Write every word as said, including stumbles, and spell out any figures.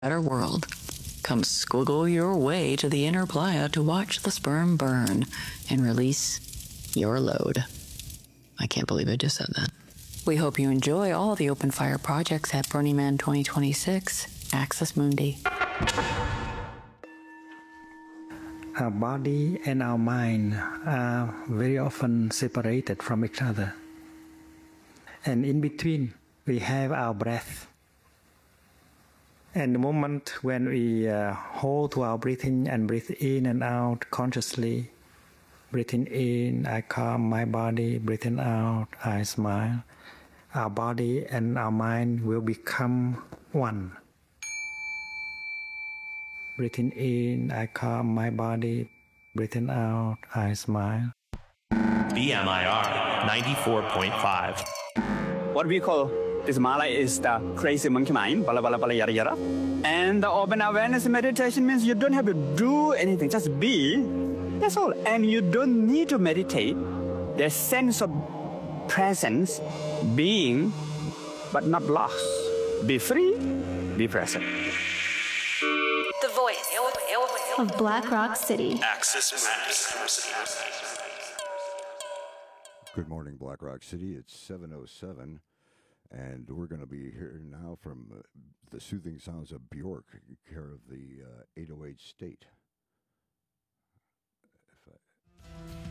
better world. Come squiggle your way to the inner playa to watch the sperm burn and release your load. I can't believe I just said that. We hope you enjoy all the open fire projects at Burning Man twenty twenty-six, Access Mundi. Our body and our mind are very often separated from each other. And in between, we have our breath. And the moment when we uh, hold to our breathing and breathe in and out consciously, breathing in, I calm my body, breathing out, I smile. Our body and our mind will become one. Breathing in, I calm my body, breathing out, I smile. B M I R ninety-four point five. What we call this Mala is the crazy monkey mind, bala bala bala yada yada. And the open awareness meditation means you don't have to do anything, just be. That's all. And you don't need to meditate. There's sense of presence, being, but not lost. Be free, be present. The voice of Black Rock City. Access Mundi. Good morning, Black Rock City. It's seven oh seven, and we're going to be here now from uh, the soothing sounds of Bjork, care of the uh, eight oh eight State. If I...